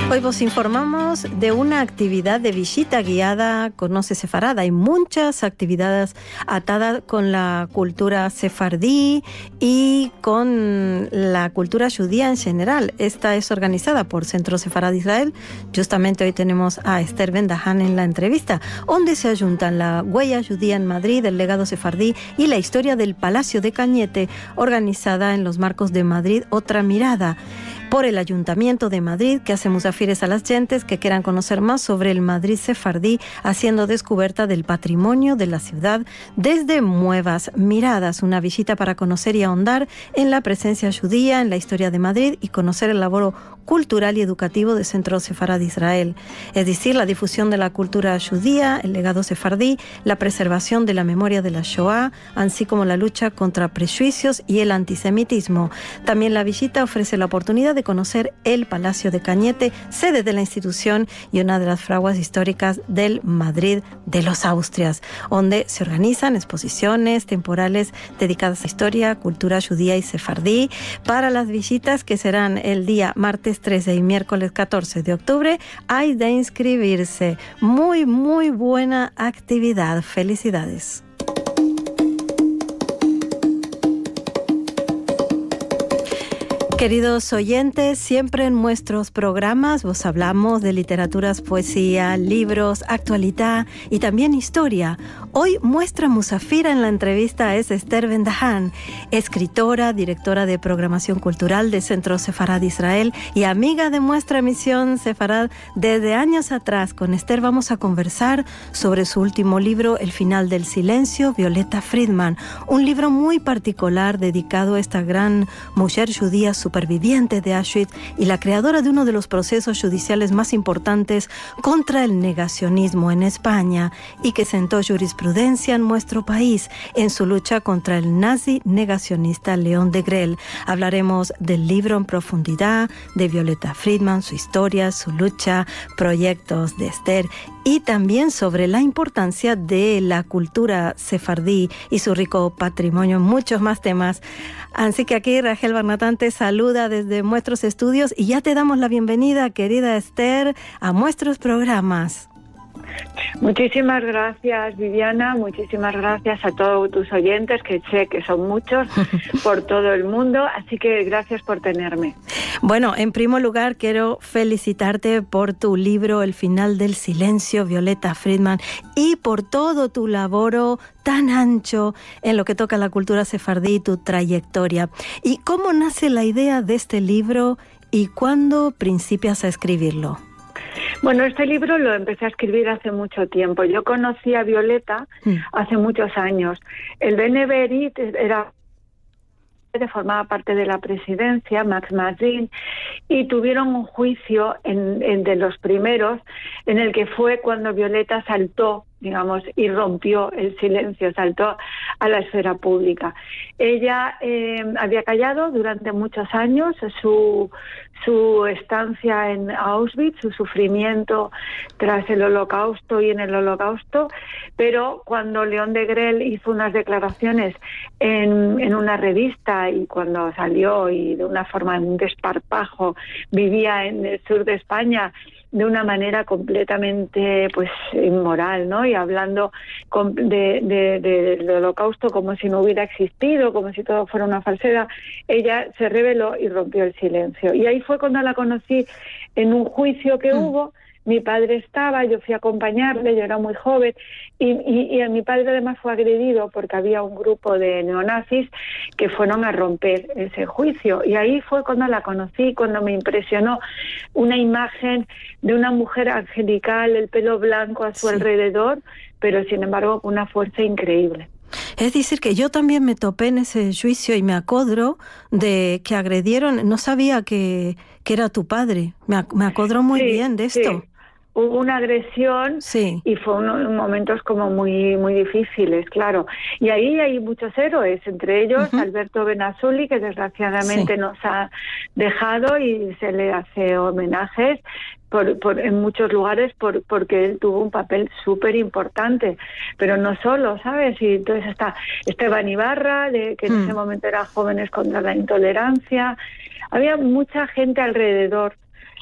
Hoy vos informamos de una actividad de visita guiada Conoce Sefarad. Hay muchas actividades atadas con la cultura sefardí y con la cultura judía en general. Esta es organizada por Centro Sefarad Israel. Justamente hoy tenemos a Esther Ben-Dahan en la entrevista, donde se ayuntan la huella judía en Madrid, el legado sefardí y la historia del Palacio de Cañete, organizada en los marcos de Madrid Otra Mirada, por el Ayuntamiento de Madrid, que hace musafires a las gentes que quieran conocer más sobre el Madrid sefardí, haciendo descubierta del patrimonio de la ciudad desde nuevas miradas. Una visita para conocer y ahondar en la presencia judía, en la historia de Madrid y conocer el labor cultural y educativo del Centro Sefarad Israel. Es decir, la difusión de la cultura judía, el legado sefardí, la preservación de la memoria de la Shoah, así como la lucha contra prejuicios y el antisemitismo. También la visita ofrece la oportunidad de conocer el Palacio de Cañete, sede de la institución y una de las fraguas históricas del Madrid de los Austrias, donde se organizan exposiciones temporales dedicadas a historia, cultura judía y sefardí. Para las visitas, que serán el día martes 13 y miércoles 14 de octubre, hay de inscribirse. Muy buena actividad. Felicidades. Queridos oyentes, siempre en nuestros programas vos hablamos de literaturas, poesía, libros, actualidad y también historia. Hoy muestra musafira en la entrevista es Esther Ben-Dahan, escritora, directora de programación cultural de Centro Sefarad Israel y amiga de nuestra emisión Sefarad desde años atrás. Con Esther vamos a conversar sobre su último libro, El final del silencio, Violeta Friedman, un libro muy particular dedicado a esta gran mujer judía superviviente de Auschwitz y la creadora de uno de los procesos judiciales más importantes contra el negacionismo en España y que sentó jurisprudencia en nuestro país en su lucha contra el nazi negacionista León Degrelle. Hablaremos del libro en profundidad, de Violeta Friedman, su historia, su lucha, proyectos de Esther y también sobre la importancia de la cultura sefardí y su rico patrimonio, muchos más temas. Así que aquí Rachel Barnatán te saluda desde nuestros estudios y ya te damos la bienvenida, querida Esther, a nuestros programas. Muchísimas gracias, Viviana, muchísimas gracias a todos tus oyentes, que sé que son muchos por todo el mundo, así que gracias por tenerme. Bueno, en primer lugar quiero felicitarte por tu libro El final del silencio, Violeta Friedman, y por todo tu labor tan ancho en lo que toca a la cultura sefardí y tu trayectoria. ¿Y cómo nace la idea de este libro y cuándo principias a escribirlo? Bueno, este libro lo empecé a escribir hace mucho tiempo. Yo conocí a Violeta hace muchos años. El Beneverit formaba parte de la presidencia, Max Mazin, y tuvieron un juicio de los primeros, en el que fue cuando Violeta saltó, digamos, y rompió el silencio, saltó a la esfera pública. Ella había callado durante muchos años su estancia en Auschwitz, su sufrimiento tras el Holocausto y en el Holocausto, pero cuando León Degrelle hizo unas declaraciones en una revista y cuando salió y de una forma, en un desparpajo, vivía en el sur de España de una manera completamente pues inmoral, ¿no? Y hablando del Holocausto como si no hubiera existido, como si todo fuera una falsedad, ella se rebeló y rompió el silencio. Y ahí fue cuando la conocí en un juicio que hubo. Mi padre estaba, yo fui a acompañarle, yo era muy joven, y mi padre además fue agredido porque había un grupo de neonazis que fueron a romper ese juicio. Y ahí fue cuando la conocí, cuando me impresionó una imagen de una mujer angelical, el pelo blanco a su alrededor, pero sin embargo con una fuerza increíble. Es decir, que yo también me topé en ese juicio y me acodro de que agredieron, no sabía que era tu padre, me acodro muy bien de esto. Sí. Hubo una agresión y fue unos momentos como muy difíciles, claro. Y ahí hay muchos héroes, entre ellos Alberto Benazzuli, que desgraciadamente nos ha dejado y se le hace homenajes en muchos lugares porque él tuvo un papel súper importante, pero no solo, ¿sabes? Y entonces está Esteban Ibarra, que en ese momento era Jóvenes contra la Intolerancia. Había mucha gente alrededor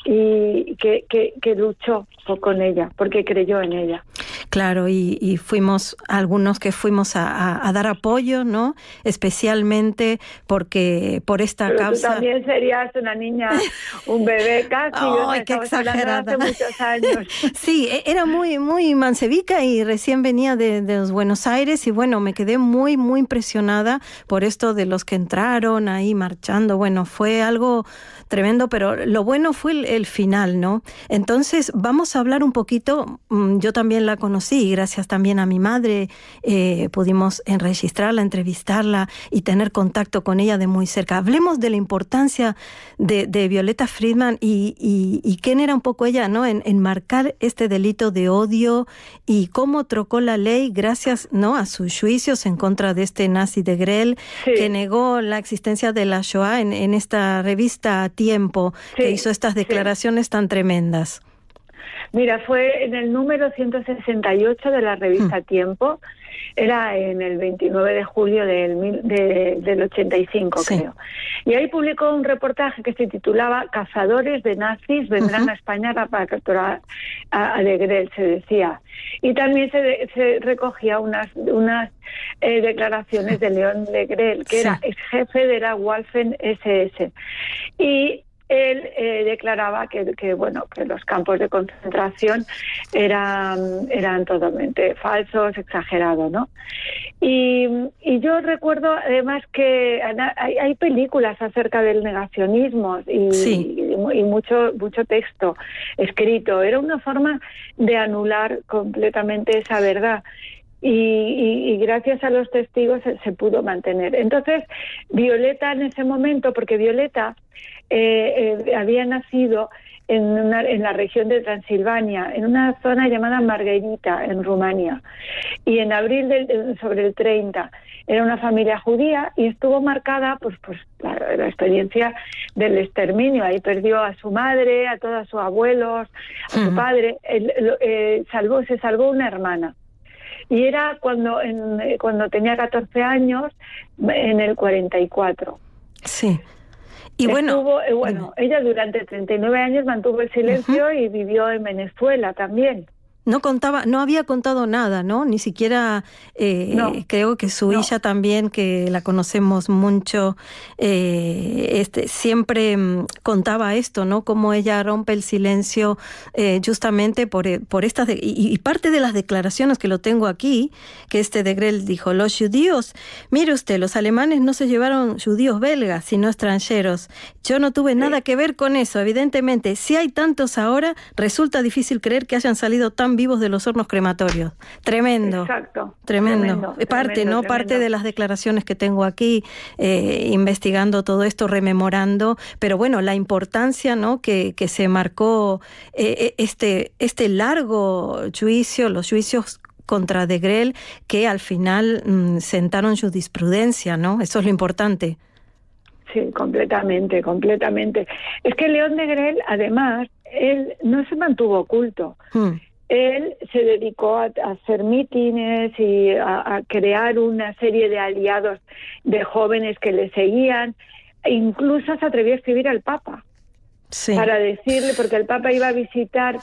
y que luchó con ella, porque creyó en ella. Claro, y fuimos algunos que fuimos a dar apoyo, ¿no? Especialmente porque por esta Pero causa. Tú también serías una niña, un bebé casi. ¡Ay, qué exagerada! Hace muchos años. Sí, era muy, muy mansevica y recién venía de los Buenos Aires y bueno, me quedé muy, muy impresionada por esto de los que entraron ahí marchando. Bueno, fue algo tremendo, pero lo bueno fue el final, ¿no? Entonces, vamos a hablar un poquito, yo también la conocí, gracias también a mi madre, pudimos enregistrarla, entrevistarla y tener contacto con ella de muy cerca. Hablemos de la importancia de Violeta Friedman y quién era un poco ella, ¿no? En marcar este delito de odio y cómo trocó la ley gracias, ¿no?, a sus juicios en contra de este nazi de Grell, sí, que negó la existencia de la Shoah en esta revista Tiempo, sí, que hizo estas declaraciones, sí, tan tremendas. Mira, fue en el número 168 de la revista Tiempo, era en el 29 de julio del 85, sí, creo. Y ahí publicó un reportaje que se titulaba Cazadores de nazis vendrán a España para capturar a de Grell, se decía. Y también se recogía unas declaraciones de León de Grell, que era ex jefe de la Waffen SS. Y él declaraba que los campos de concentración eran totalmente falsos, exagerados, ¿no? Y yo recuerdo además que hay películas acerca del negacionismo y mucho texto escrito. Era una forma de anular completamente esa verdad. Y gracias a los testigos se pudo mantener. Entonces, Violeta en ese momento, porque Violeta había nacido en la región de Transilvania, en una zona llamada Margherita, en Rumania, y en abril sobre el 30 era una familia judía y estuvo marcada pues la experiencia del exterminio. Ahí perdió a su madre, a todos sus abuelos, a su padre. Se salvó una hermana. Y era cuando tenía 14 años, en el 44. Sí. Y bueno, ella durante 39 años mantuvo el silencio y vivió en Venezuela también. No había contado nada, ¿no? Ni siquiera, creo que su hija también, que la conocemos mucho, siempre contaba esto, ¿no? Cómo ella rompe el silencio justamente por estas... Y parte de las declaraciones que lo tengo aquí, que de Grell dijo, los judíos, mire usted, los alemanes no se llevaron judíos belgas, sino extranjeros. Yo no tuve nada que ver con eso, evidentemente. Si hay tantos ahora, resulta difícil creer que hayan salido tan vivos de los hornos crematorios. Tremendo. Exacto. Tremendo. Parte de las declaraciones que tengo aquí, investigando todo esto, rememorando, pero bueno, la importancia, ¿no?, que se marcó este largo juicio, los juicios contra de Grell, que al final sentaron jurisprudencia, ¿no? Eso es lo importante. Sí, completamente. Es que León de Grell, además, él no se mantuvo oculto. Él se dedicó a hacer mítines y a crear una serie de aliados de jóvenes que le seguían. E incluso se atrevió a escribir al Papa. Sí. Para decirle, porque el Papa iba a visitar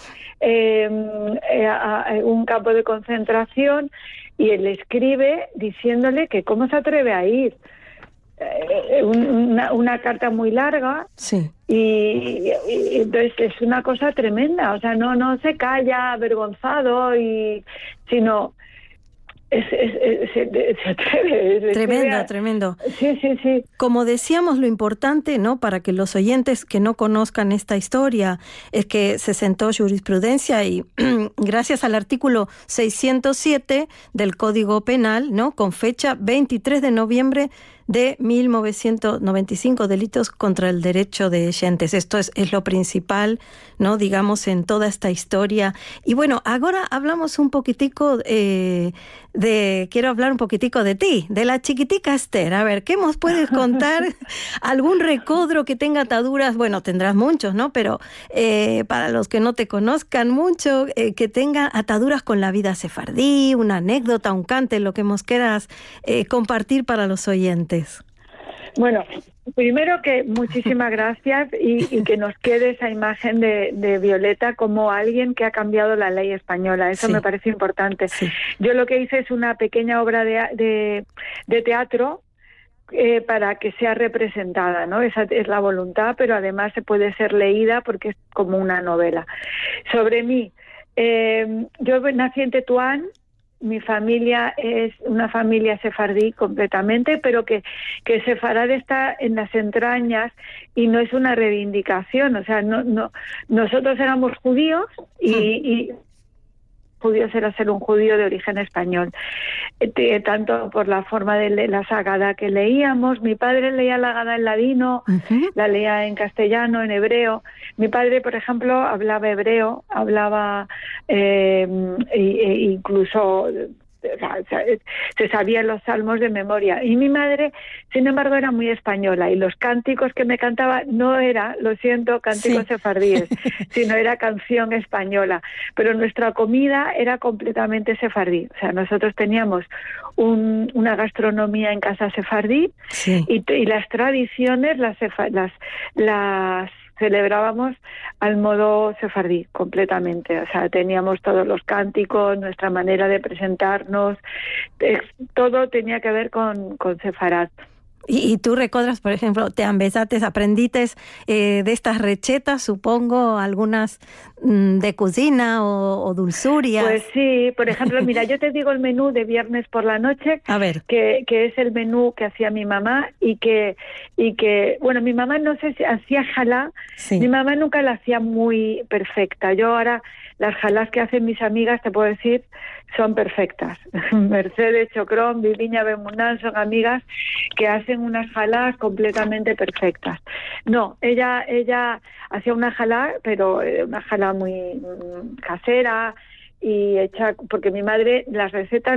a un campo de concentración y él le escribe diciéndole que cómo se atreve a ir. Una carta muy larga. Sí. Y entonces es una cosa tremenda, o sea, no se calla avergonzado, sino se atreve. Tremendo. Sí. Como decíamos, lo importante, ¿no?, para que los oyentes que no conozcan esta historia, es que se sentó jurisprudencia y gracias al artículo 607 del Código Penal, ¿no?, con fecha 23 de noviembre de 1995, delitos contra el derecho de gentes. Esto es lo principal, ¿no?, digamos, en toda esta historia. Y bueno, ahora hablamos un poquitico quiero hablar un poquitico de ti, de la chiquitica Esther. A ver, ¿qué nos puedes contar? ¿Algún recodro que tenga ataduras? Bueno, tendrás muchos, ¿no? Pero para los que no te conozcan mucho, que tenga ataduras con la vida sefardí, una anécdota, un cante, lo que nos quieras compartir para los oyentes. Bueno, primero que muchísimas gracias y que nos quede esa imagen de Violeta como alguien que ha cambiado la ley española. Eso me parece importante. Sí. Yo lo que hice es una pequeña obra de teatro para que sea representada, ¿no? Esa es la voluntad, pero además se puede ser leída porque es como una novela. Sobre mí, yo nací en Tetuán. Mi familia es una familia sefardí completamente, pero que sefarad está en las entrañas y no es una reivindicación. O sea, nosotros éramos judíos y judíos era ser un judío de origen español, tanto por la forma de la Sagada que leíamos. Mi padre leía la Agada en ladino, la leía en castellano, en hebreo. Mi padre, por ejemplo, hablaba hebreo, hablaba incluso se sabían los salmos de memoria. Y mi madre, sin embargo, era muy española y los cánticos que me cantaba no era, lo siento, cánticos sefardíes, sino era canción española. Pero nuestra comida era completamente sefardí. O sea, nosotros teníamos una gastronomía en casa sefardí y las tradiciones las celebrábamos al modo sefardí completamente. O sea, teníamos todos los cánticos, nuestra manera de presentarnos, todo tenía que ver con sefarad. Y tú recuerdas, por ejemplo, te empezaste, aprendites de estas recetas, supongo, algunas de cocina o dulzurias. Pues sí, por ejemplo, mira, yo te digo el menú de viernes por la noche, a ver, que es el menú que hacía mi mamá y que bueno, mi mamá no sé si hacía jalá, mi mamá nunca la hacía muy perfecta. Yo ahora las jalás que hacen mis amigas, te puedo decir, son perfectas. Mercedes Chocrón, Viviña Bemunán son amigas que hacen unas jalás completamente perfectas. No, ella hacía una jalá, pero una jalá muy casera y hecha, porque mi madre las recetas